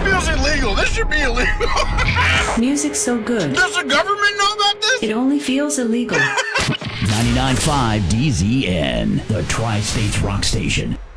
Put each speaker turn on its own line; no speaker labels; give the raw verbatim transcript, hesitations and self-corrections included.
feels illegal. This should be illegal.
Music's so good.
Does the government know about this?
It only feels illegal.
ninety-nine point five D Z N, the Tri-States Rock Station.